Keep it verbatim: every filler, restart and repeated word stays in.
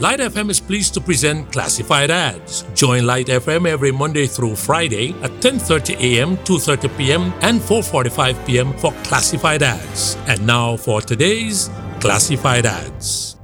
Light F M is pleased to present Classified Ads. Join Light F M every Monday through Friday at ten thirty a.m., two thirty p.m., and four forty-five p.m. for Classified Ads. And now for today's Classified Ads.